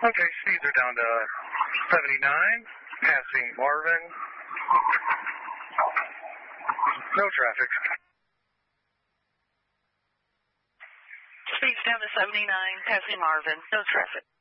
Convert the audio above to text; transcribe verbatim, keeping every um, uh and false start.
Okay, speeds are down to seventy-nine, passing Marvin. No traffic. Speeds down to seventy-nine, passing Marvin. No traffic.